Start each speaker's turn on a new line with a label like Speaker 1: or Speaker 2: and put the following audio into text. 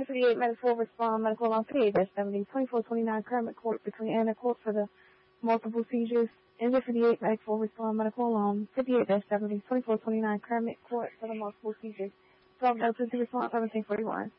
Speaker 1: 58 medical respond, medical along 58-70, 2429 Kermit Court between Anna Court for the multiple seizures. Injured 58 medical respond, medical along 58-70, 2429 Kermit Court for the multiple seizures. 12 notes to response, 1741.